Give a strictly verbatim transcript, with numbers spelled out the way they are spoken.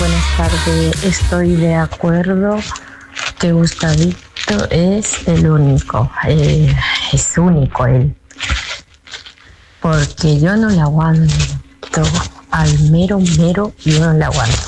buenas tardes. Estoy de acuerdo que Gustavito es el único, eh, es único él, porque yo no le aguanto, al mero mero yo no le aguanto.